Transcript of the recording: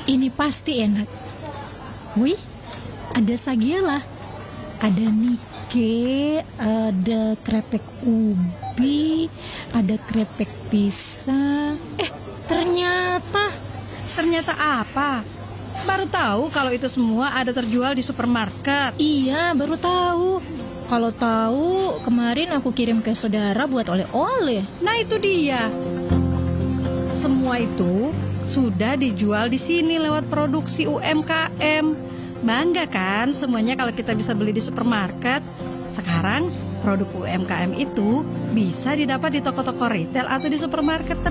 Ini pasti enak. Wih, ada sagiela, ada nike, ada krepek ubi, ada krepek pisang. Ternyata apa? Baru tahu kalau itu semua ada terjual di supermarket. Iya, baru tahu. Kalau tahu, kemarin aku kirim ke saudara buat oleh-oleh. Nah itu dia. Semua itu sudah dijual di sini lewat produksi UMKM. Bangga kan semuanya kalau kita bisa beli di supermarket. Sekarang produk UMKM itu bisa didapat di toko-toko retail atau di supermarket